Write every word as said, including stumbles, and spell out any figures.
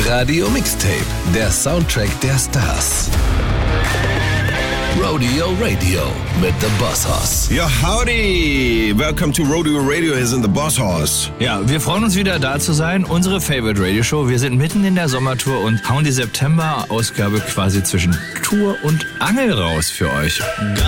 Radio Mixtape, der Soundtrack der Stars. Rodeo Radio mit The Boss Hoss. Ja, howdy! Welcome to Rodeo Radio here in The Boss Hoss. Ja, wir freuen uns wieder da zu sein. Unsere Favorite Radio Show. Wir sind mitten in der Sommertour und hauen die September-Ausgabe quasi zwischen Tour und Angel raus für euch.